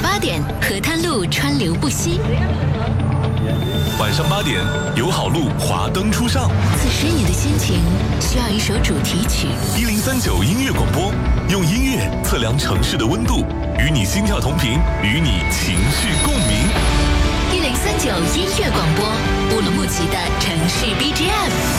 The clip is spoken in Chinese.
8点，河滩路川流不息； 晚上8点，友好路华灯初上。 此时你的心情需要一首主题曲。 1039音乐广播，用音乐测量城市的温度，与你心跳同频，与你情绪共鸣。 1039音乐广播，乌鲁木齐的城市 BGM。